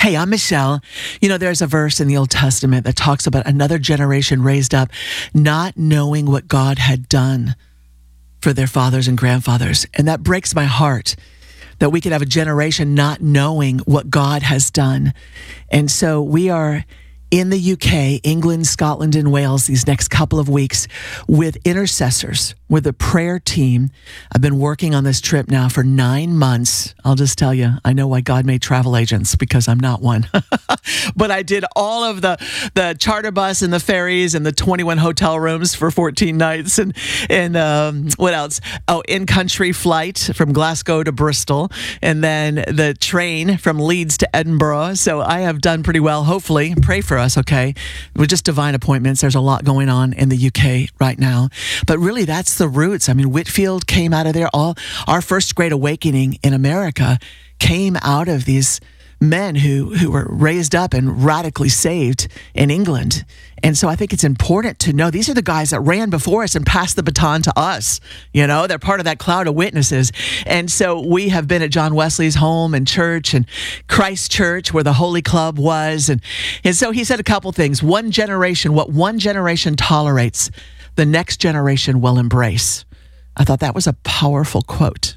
Hey, I'm Michelle. There's a verse in the Old Testament that talks about another generation raised up not knowing what God had done for their fathers and grandfathers. And that breaks my heart that we could have a generation not knowing what God has done. And so we are in the UK, England, Scotland, and Wales these next couple of weeks with intercessors, with a prayer team. I've been working on this trip now for 9 months. I'll just tell you, I know why God made travel agents, because I'm not one. But I did all of the charter bus and the ferries and the 21 hotel rooms for 14 nights. And what else? Oh, in-country flight from Glasgow to Bristol. And then the train from Leeds to Edinburgh. So I have done pretty well, hopefully. Pray for us, okay? With just divine appointments. There's a lot going on in the UK right now. But really, that's the roots. I mean, Whitefield came out of there. Our first great awakening in America came out of these men who were raised up and radically saved in England. And so I think it's important to know these are the guys that ran before us and passed the baton to us. They're part of that cloud of witnesses. And so we have been at John Wesley's home and church and Christ Church, where the Holy Club was. And so he said a couple things. What one generation tolerates, the next generation will embrace. I thought that was a powerful quote,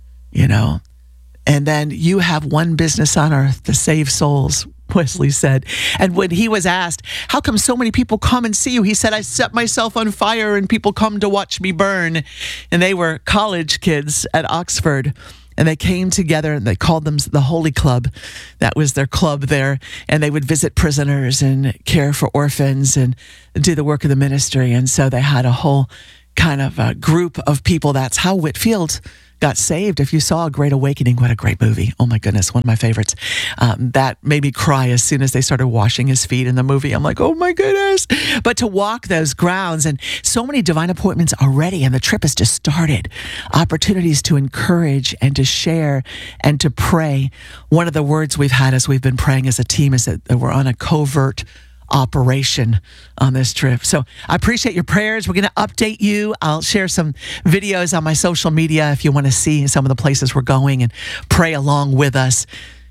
And then you have one business on earth to save souls, Wesley said. And when he was asked, how come so many people come and see you? He said, I set myself on fire and people come to watch me burn. And they were college kids at Oxford. And they came together and they called them the Holy Club. That was their club there. And they would visit prisoners and care for orphans and do the work of the ministry. And so they had a whole kind of a group of people. That's how Whitefield got saved. If you saw A Great Awakening, what a great movie. Oh my goodness, one of my favorites. That made me cry as soon as they started washing his feet in the movie. I'm like, oh my goodness. But to walk those grounds, and so many divine appointments already, and the trip has just started. Opportunities to encourage and to share and to pray. One of the words we've had as we've been praying as a team is that we're on a covert operation on this trip. So I appreciate your prayers. We're going to update you. I'll share some videos on my social media if you want to see some of the places we're going and pray along with us.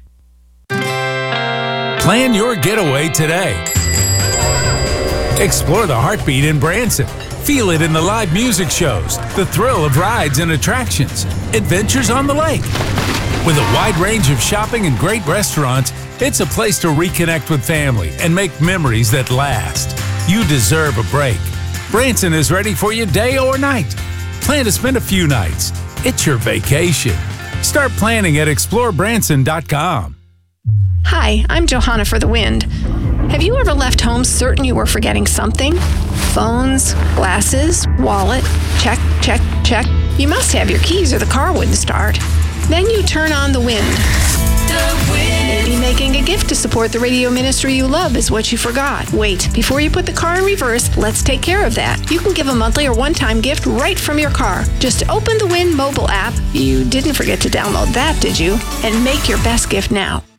Plan your getaway today. Explore the heartbeat in Branson. Feel it in the live music shows, the thrill of rides and attractions, adventures on the lake. With a wide range of shopping and great restaurants, it's a place to reconnect with family and make memories that last. You deserve a break. Branson is ready for you day or night. Plan to spend a few nights. It's your vacation. Start planning at explorebranson.com. Hi, I'm Johanna for The Wind. Have you ever left home certain you were forgetting something? Phones, glasses, wallet, check, check, check. You must have your keys or the car wouldn't start. Then you turn on The Wind. Maybe making a gift to support the radio ministry you love is what you forgot. Wait, before you put the car in reverse, let's take care of that. You can give a monthly or one-time gift right from your car. Just open the Wind mobile app. You didn't forget to download that, did you? And make your best gift now.